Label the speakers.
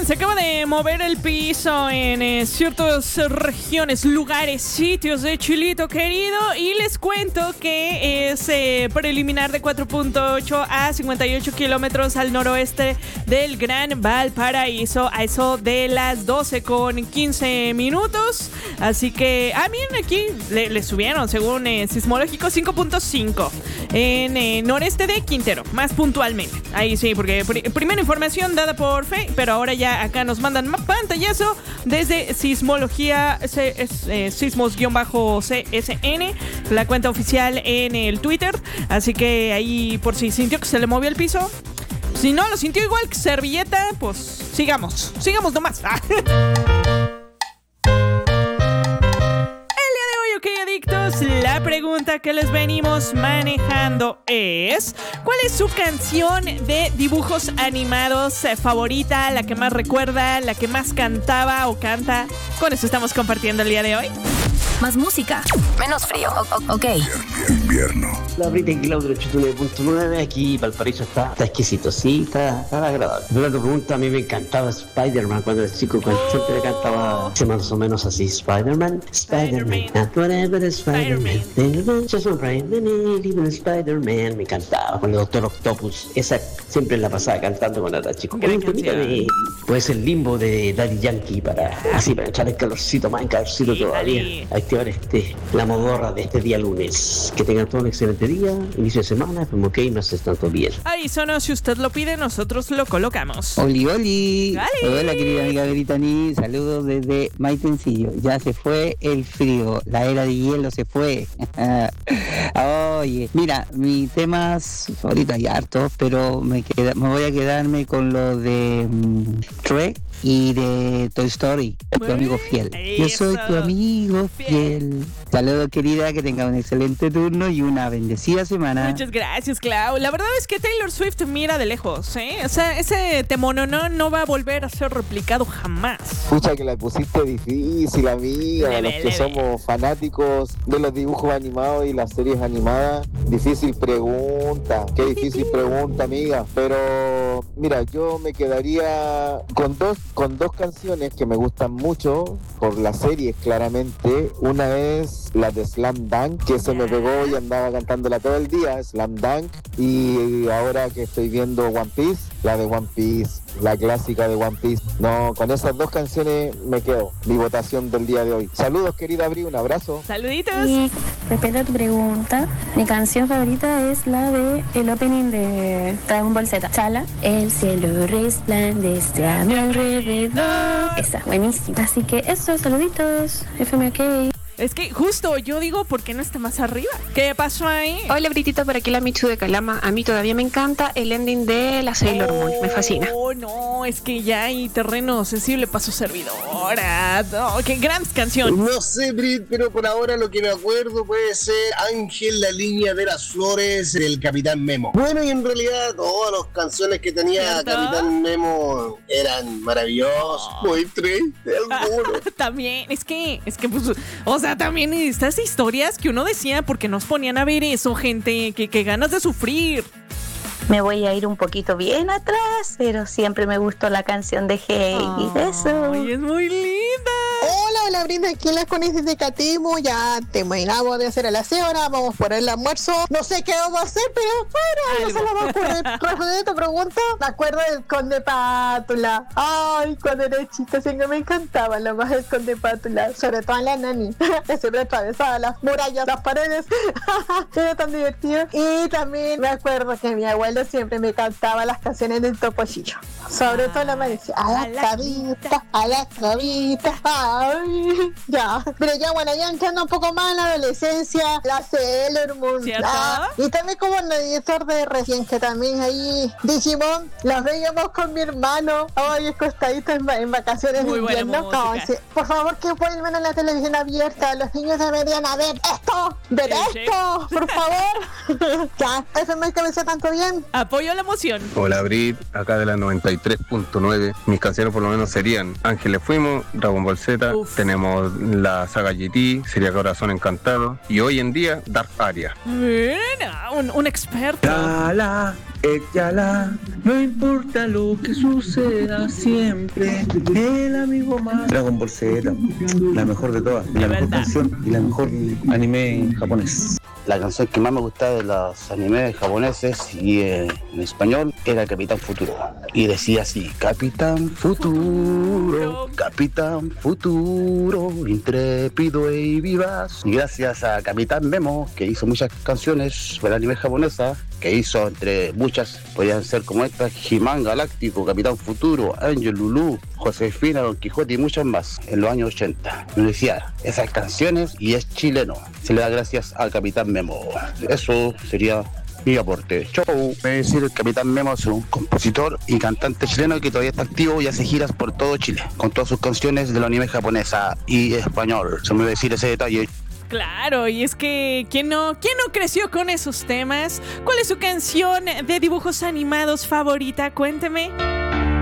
Speaker 1: Oigan, se acaba de mover el piso en ciertas regiones, lugares, sitios de Chilito querido. Y les cuento que es preliminar de 4.8 a 58 kilómetros al noroeste del Gran Valparaíso. A eso de las 12:15 minutos. Así que, miren aquí, le subieron según Sismológico 5.5 en noreste de Quintero, más puntualmente. Ahí sí, porque primera información dada por Fe, pero ahora ya acá nos mandan pantallazo desde Sismología, Sismos-CSN, la cuenta oficial en el Twitter. Así que ahí, por si sintió que se le movió el piso, si no lo sintió igual que servilleta, pues sigamos nomás. La pregunta que les venimos manejando es: ¿cuál es su canción de dibujos animados favorita? La que más recuerda, la que más cantaba o canta. Con eso estamos compartiendo el día de hoy.
Speaker 2: Más música, menos frío. Ok.
Speaker 3: Invierno.
Speaker 4: La Brita en Claudio 89.9, aquí Valparaíso está exquisito, sí, está agradable. Pero la pregunta, a mí me encantaba Spider-Man cuando era chico, cuando siempre cantaba más o menos así: Spider-Man, whatever Spider-Man, just one bright minute, even Spider-Man. Me encantaba con el Doctor Octopus, esa siempre la pasaba cantando cuando era chico. Pues el Limbo de Daddy Yankee para echar el calorcito, más calorcito todavía. Activar la modorra de este día lunes. Que tengan todo un excelente día, inicio de semana, como que no se tanto bien.
Speaker 1: Ahí sonó, si usted lo pide, nosotros lo colocamos.
Speaker 5: Oli.
Speaker 1: ¡Vale!
Speaker 5: Hola, querida amiga Britani, saludos desde Maitencillo. Ya se fue el frío, la era de hielo se fue. Oye, mira, mis temas ahorita hay hartos, pero me voy a quedarme con lo de Shrek y de Toy Story, tu amigo fiel. Yo soy tu amigo fiel. Saludos, querida, que tenga un excelente turno y una bendecida semana.
Speaker 1: Muchas gracias, Clau. La verdad es que Taylor Swift mira de lejos, ¿eh? O sea, ese temononón no va a volver a ser replicado jamás.
Speaker 6: Escucha que la pusiste difícil, amiga. Los que somos fanáticos de los dibujos animados y las series animadas, difícil pregunta. Qué difícil pregunta, amiga. Pero, mira, yo me quedaría con dos canciones que me gustan mucho por las series, claramente. Una es la de Slam Dunk, que se me pegó y andaba cantándola todo el día, Slam Dunk. Y ahora que estoy viendo One Piece, la de One Piece, la clásica de One Piece. No, con esas dos canciones me quedo. Mi votación del día de hoy. Saludos, querida Bri, un abrazo.
Speaker 1: Saluditos.
Speaker 7: Y respecto a tu pregunta, mi canción favorita es la de el opening de Dragon Ball Z, Chala. El cielo resplandece a mi alrededor. Esa, buenísima. Así que eso, saluditos. FMK.
Speaker 1: Es que justo yo digo, ¿por qué no está más arriba? ¿Qué pasó ahí?
Speaker 8: Hola, Britita, por aquí la Michu de Calama. A mí todavía me encanta el ending de la Sailor Moon, me fascina.
Speaker 1: No, es que ya hay terreno sensible para su servidora. No, qué gran canción.
Speaker 9: No sé, Brit, pero por ahora lo que me acuerdo puede ser Ángel, la línea de las flores del Capitán Memo. Bueno, y en realidad todas las canciones que tenía
Speaker 1: ¿cierto?
Speaker 9: Capitán Memo eran maravillosas, muy triste algunos.
Speaker 1: También, es que pues, o sea, también estas historias que uno decía, porque nos ponían a ver eso, gente, que ganas de sufrir.
Speaker 10: Me voy a ir un poquito bien atrás, pero siempre me gustó la canción de Heidi. Eso.
Speaker 1: Ay, es muy linda.
Speaker 11: Hola, Brenda, aquí en las cones de Catemo. Ya terminamos de hacer el aseo, ahora vamos por el almuerzo. No sé qué vamos a hacer, pero bueno, no se lo va a ocurrir. Respondiendo tu pregunta, me acuerdo del Conde Pátula. Ay, cuando era chica, siempre me encantaba la más del Conde Pátula, sobre todo en la nani, que siempre atravesaba las murallas, las paredes. Era tan divertido. Y también me acuerdo que mi abuelo siempre me cantaba las canciones del Topollillo, sobre todo la amanecía a la cabita, ay, ya, pero ya bueno, ya entrando un poco más en la adolescencia, la Sailor Moon, y también como el editor de recién, que también ahí Digimon, los veíamos con mi hermano, ay, acostaditos en vacaciones de invierno. Por favor, que vuelvan a la televisión abierta, los niños deberían ver esto, por favor. Ya, eso me cabeza tanto bien.
Speaker 1: Apoyo la emoción.
Speaker 12: Hola, Brit, acá de la 93.9. Mis canciones por lo menos serían Ángeles Fuimos, Dragon Ball Z, tenemos la saga GT, sería Corazón Encantado, y hoy en día Dark Aria.
Speaker 1: Mira, un experto.
Speaker 3: échala, no importa lo que suceda siempre, el amigo más. Dragon Ball Z, la mejor de todas, la mejor canción y la mejor anime japonés.
Speaker 13: La canción que más me gustaba de los animes japoneses y en español era Capitán Futuro. Y decía así: Capitán Futuro, intrépido y vivaz. Y gracias a Capitán Memo, que hizo muchas canciones para el anime japonesa, que hizo entre muchas, podían ser como estas: He-Man Galáctico, Capitán Futuro, Angel Lulú, Josefina, Don Quijote y muchas más, en los años 80. Me decía esas canciones y es chileno. Se le da gracias al Capitán Memo. Eso sería mi aporte. Chau. Voy a decir, el Capitán Memo es un compositor y cantante chileno que todavía está activo y hace giras por todo Chile, con todas sus canciones del anime japonesa y español. Se me va a decir ese detalle.
Speaker 1: Claro, y es que ¿quién no creció con esos temas? ¿Cuál es su canción de dibujos animados favorita? Cuénteme.